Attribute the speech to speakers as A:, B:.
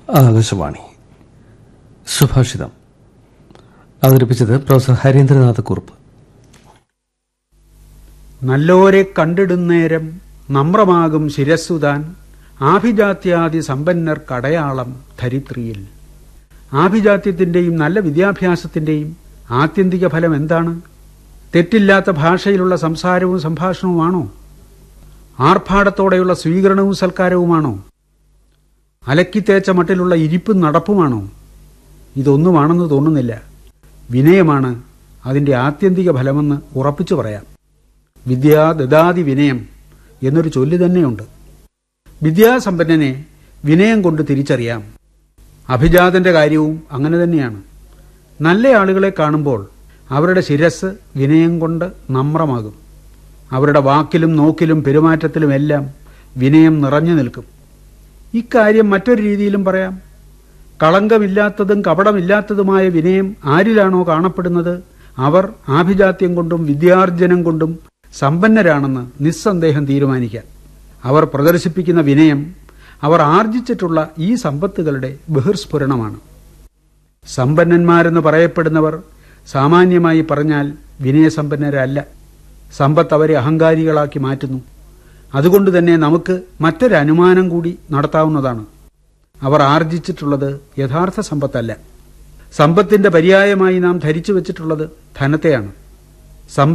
A: ആകാശവാണി സുഭാഷിതം അവതരിപ്പിച്ചത് പ്രൊഫസർ ഹരീന്ദ്രനാഥ കുറുപ്പ്.
B: നല്ലോരെ കണ്ടിടുന്നേരം നമ്രമാകും ശിരസ്സുതാൻ ആഭിജാത്യാദി സമ്പന്നർ കടയാളം ധരിത്രിയിൽ. ആഭിജാത്യത്തിന്റെയും നല്ല വിദ്യാഭ്യാസത്തിന്റെയും ആത്യന്തിക ഫലം എന്താണ്? തെറ്റില്ലാത്ത ഭാഷയിലുള്ള സംസാരവും സംഭാഷണവുമാണോ? ആർഭാടത്തോടെയുള്ള സ്വീകരണവും സൽക്കാരവുമാണോ? അലക്കിത്തേച്ച മട്ടിലുള്ള ഇരിപ്പും നടപ്പുമാണോ? ഇതൊന്നുമാണെന്ന് തോന്നുന്നില്ല. വിനയമാണ് അതിന്റെ ആത്യന്തിക ഫലമെന്ന് ഉറപ്പിച്ചു പറയാം. വിദ്യാ ദദാതി വിനയം എന്നൊരു ചൊല്ല് തന്നെയുണ്ട്. വിദ്യാസമ്പന്നനെ വിനയം കൊണ്ട് തിരിച്ചറിയാം. അഭിജാതന്റെ കാര്യവും അങ്ങനെ തന്നെയാണ്. നല്ല ആളുകളെ കാണുമ്പോൾ അവരുടെ ശിരസ് വിനയം കൊണ്ട് നമ്രമാകും. അവരുടെ വാക്കിലും നോക്കിലും പെരുമാറ്റത്തിലുമെല്ലാം വിനയം നിറഞ്ഞു നിൽക്കും. ഇക്കാര്യം മറ്റൊരു രീതിയിലും പറയാം. കളങ്കമില്ലാത്തതും കപടമില്ലാത്തതുമായ വിനയം ആരിലാണോ കാണപ്പെടുന്നത് അവർ ആഭിജാത്യം കൊണ്ടും വിദ്യാർജനം കൊണ്ടും സമ്പന്നരാണെന്ന് നിസ്സന്ദേഹം തീരുമാനിക്കാം. അവർ പ്രദർശിപ്പിക്കുന്ന വിനയം അവർ ആർജിച്ചിട്ടുള്ള ഈ സമ്പത്തുകളുടെ ബഹിർസ്ഫുരണമാണ്. സമ്പന്നന്മാരെന്ന് പറയപ്പെടുന്നവർ സാമാന്യമായി പറഞ്ഞാൽ വിനയസമ്പന്നരല്ല. സമ്പത്ത് അവരെ അഹങ്കാരികളാക്കി മാറ്റുന്നു. അതുകൊണ്ട് തന്നെ നമുക്ക് മറ്റൊരനുമാനം കൂടി നടത്താവുന്നതാണ്. അവർ ആർജിച്ചിട്ടുള്ളത് യഥാർത്ഥ സമ്പത്തല്ല. സമ്പത്തിന്റെ പര്യായമായി നാം ധരിച്ചു വച്ചിട്ടുള്ളത് ധനത്തെയാണ്.